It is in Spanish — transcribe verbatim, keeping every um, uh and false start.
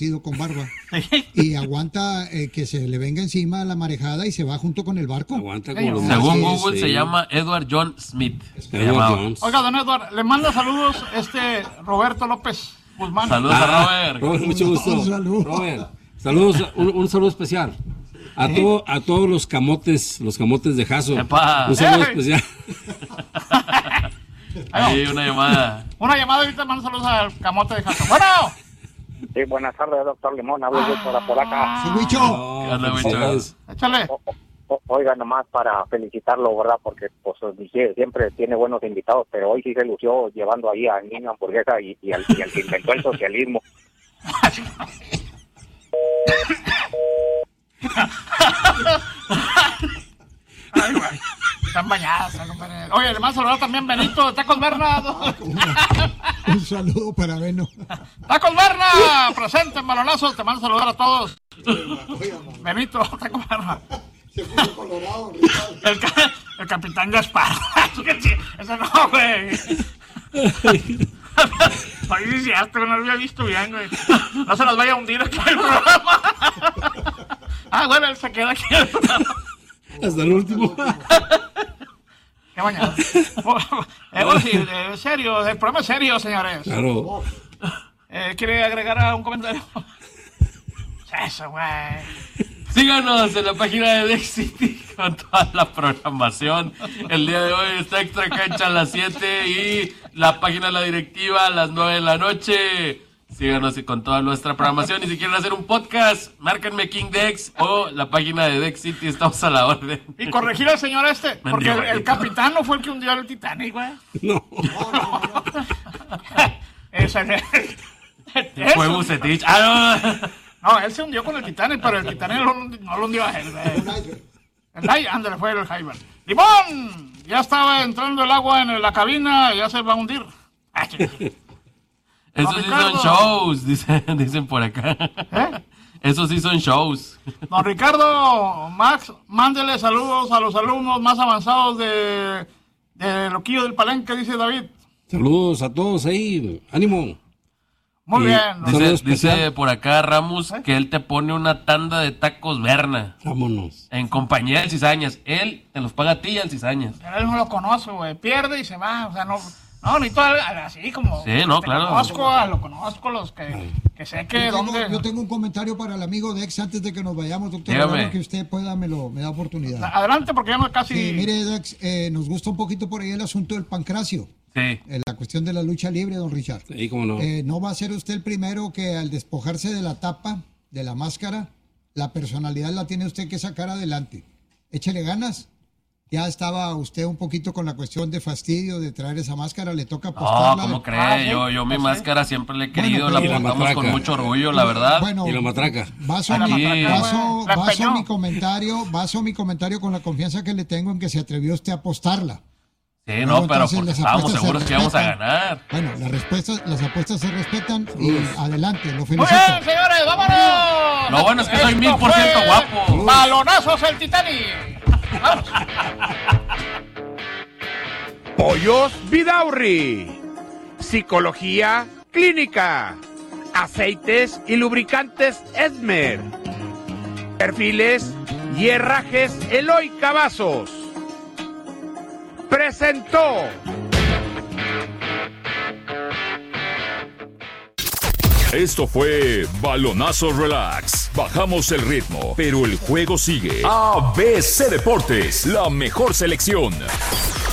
con barba y aguanta eh, que se le venga encima la marejada y se va junto con el barco. Aguanta como los Según sí, Google sí. se llama Edward John Smith. Edward Jones. Oiga, don Edward, le manda saludos este Roberto López Guzmán. Saludos Ah, a Robert. Robert, mucho gusto. Un saludo. Robert, saludos, un, un saludo especial. A, todo, a todos los camotes, los camotes de Jaso. Epa. Un saludo ¡Ey! especial. Ahí una llamada. Una llamada ahorita, manda saludos al camote de Jaso. Bueno. Sí, buenas tardes, doctor Limón. Hablo yo por, por acá. Sí, Huicho. No, Anda, pues, mucho. es- Échale. O- o- Oiga, nomás para felicitarlo, ¿verdad? Porque pues dije, siempre tiene buenos invitados, pero hoy sí se lució llevando ahí a niño hamburguesa y, y, al, y al que inventó el socialismo. Ay, güey. Están bañadas, compadre. Oye, le mando saludar también Benito de Tacos Berna. Un saludo para Beno. ¡Tacos Berna! Presente en balonazos. Te mando saludar a todos. Benito, Tacos Berna. Se puso colorado, Ricardo. El, ca- el capitán Gaspar. Ese no, güey. Ay, sí, es cierto, no lo había visto bien, güey. No se nos vaya a hundir aquí el programa. Ah, bueno, él se queda aquí en el programa. Hasta el último. Qué bañado. Eh, bueno, sí, eh, serio, el programa es serio, señores. Claro. Eh, ¿Quiere agregar a un comentario? Eso, güey. Síganos en la página de Dex City con toda la programación. El día de hoy está Extra Cancha a las siete y la página de la directiva a las nueve de la noche. Síganos con toda nuestra programación y si quieren hacer un podcast, márquenme King Dex o la página de Dex City, estamos a la orden. Y corregir al señor este, porque el, el Mendigo. capitán no fue el que hundió el Titanic, güey. No. Ese, él, Fue Bucetich. Ah, no. no, él se hundió con el Titanic, pero el Titanic no, lo- no lo hundió a él, güey. El Hy- ándale, fue el Hyber. ¡Limón! Ya estaba entrando el agua en la cabina, ya se va a hundir. Ah, chico. Esos Don sí son Ricardo. shows, dicen, dicen por acá. ¿Eh? Esos sí son shows. Don Ricardo, Max, mándele saludos a los alumnos más avanzados de, de Loquillo del Palenque, dice David. Saludos a todos ahí. Ánimo. Muy Y- bien. Saludos Dice, especial. dice por acá Ramos que él te pone una tanda de tacos Berna Vámonos. en compañía del Cizañas. Él te los paga a ti y al Cizañas. Pero él no lo conozco, güey. Pierde y se va. O sea, no. No, ni todo así como. Sí, no, te claro. Conozco, a- lo conozco, los que, que sé que Yo tengo, dónde. yo tengo un comentario para el amigo Dex antes de que nos vayamos, doctor. Dígame. Ahora que usted pueda, me, lo, me da oportunidad. Adelante, porque ya no casi. Sí, mire, Dex, eh, nos gusta un poquito por ahí el asunto del pancracio. Sí. Eh, la cuestión de la lucha libre, don Richard. Ahí como no. Eh, no va a ser usted el primero que al despojarse de la tapa, de la máscara, la personalidad la tiene usted que sacar adelante. Échele ganas. Ya estaba usted un poquito con la cuestión de fastidio de traer esa máscara, le toca No, apostarla. ¿cómo Ah, cree? sí, Yo, yo mi pues sí. máscara siempre le he querido, Bueno, la pero- Y la portamos con matraca. mucho orgullo, la verdad. Bueno, Y la matraca. Baso, Ah, la mi, matraca, baso, güey. La baso empeñó. mi comentario, baso mi comentario con la confianza que le tengo en que se atrevió usted a apostarla. Sí, Luego, no, pero entonces, porque las estábamos apuestas se seguros que íbamos a respetan. ganar. Bueno, las respuestas, las apuestas se respetan y adelante, lo Muy felicito. bien, señores, vámonos. Lo bueno es que soy Esto mil por ciento fue guapo. Balonazos el Titanic. Vamos. Pollos Vidaurri. Psicología clínica. Aceites y lubricantes Esmer. Perfiles y herrajes Eloy Cavazos. Presentó. Esto fue Balonazo Relax. Bajamos el ritmo, pero el juego sigue. A B C Deportes, la mejor selección.